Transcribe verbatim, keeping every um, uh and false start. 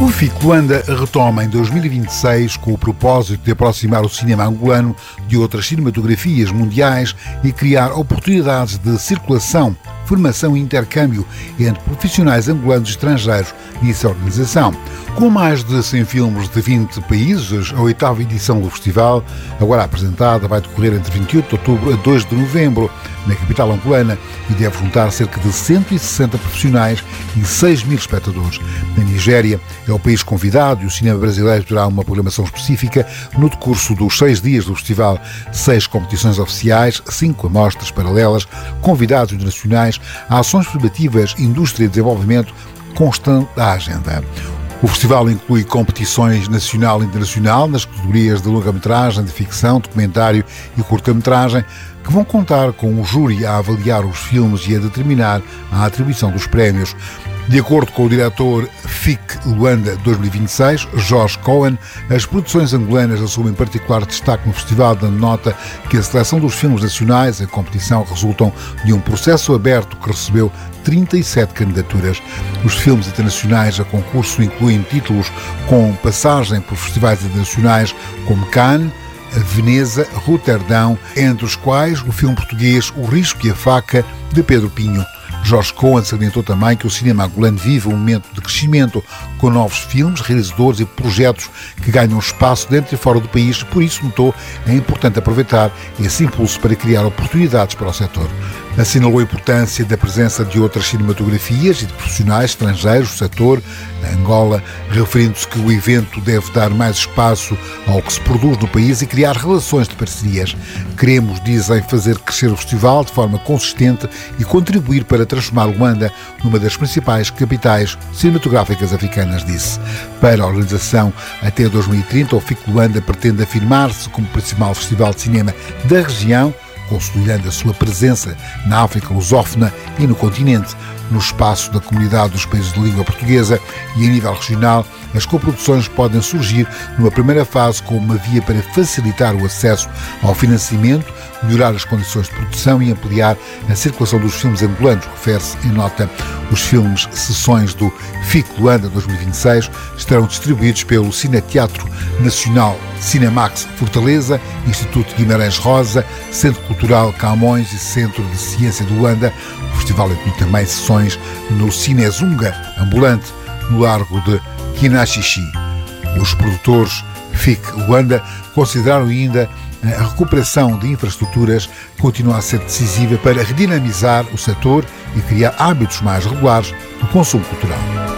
O F I C Luanda retoma em dois mil e vinte e seis com o propósito de aproximar o cinema angolano de outras cinematografias mundiais e criar oportunidades de circulação, formação e intercâmbio entre profissionais angolanos e estrangeiros nessa organização. Com mais de cem filmes de vinte países, a oitava edição do festival, agora apresentada, vai decorrer entre vinte e oito de outubro a dois de novembro, na capital angolana, e deve juntar cerca de cento e sessenta profissionais e seis mil espectadores. Na Nigéria, é o país convidado e o cinema brasileiro terá uma programação específica no decurso dos seis dias do festival. Seis competições oficiais, cinco amostras paralelas, convidados internacionais, ações formativas, indústria e desenvolvimento, constante a agenda. O festival inclui competições nacional e internacional nas categorias de longa-metragem, de ficção, documentário e curta-metragem, que vão contar com o júri a avaliar os filmes e a determinar a atribuição dos prémios. De acordo com o diretor F I C Luanda dois mil e vinte e seis, Jorge Cohen, as produções angolanas assumem particular destaque no festival, dando nota que a seleção dos filmes nacionais em competição resultam de um processo aberto que recebeu trinta e sete candidaturas. Os filmes internacionais a concurso incluem títulos com passagem por festivais internacionais como Cannes, Veneza, Roterdão, entre os quais o filme português O Risco e a Faca, de Pedro Pinho. Jorge Cohen salientou também que o cinema angolano vive um momento de crescimento, com novos filmes, realizadores e projetos que ganham espaço dentro e fora do país, e por isso notou é importante aproveitar esse impulso para criar oportunidades para o setor. Assinalou a importância da presença de outras cinematografias e de profissionais estrangeiros do setor na Angola, referindo-se que o evento deve dar mais espaço ao que se produz no país e criar relações de parcerias. Queremos, dizem, fazer crescer o festival de forma consistente e contribuir para transformar Luanda numa das principais capitais cinematográficas africanas, disse. Para a organização, até dois mil e trinta, o F I C Luanda pretende afirmar-se como principal festival de cinema da região, consolidando a sua presença na África lusófona e no continente, no espaço da comunidade dos países de língua portuguesa, e a nível regional, as coproduções podem surgir numa primeira fase como uma via para facilitar o acesso ao financiamento, melhorar as condições de produção e ampliar a circulação dos filmes angolanos, refere-se em nota. Os filmes sessões do F I C Luanda dois mil e vinte e seis estarão distribuídos pelo Cineteatro Nacional Cinemax Fortaleza, Instituto Guimarães Rosa, Centro Cultural Camões e Centro de Ciência de Luanda. O festival inclui também sessões no Cinezunga ambulante, no Largo de Kinaxixi. Os produtores F I C Luanda consideraram ainda a recuperação de infraestruturas continua a ser decisiva para redinamizar o setor e criar hábitos mais regulares do consumo cultural.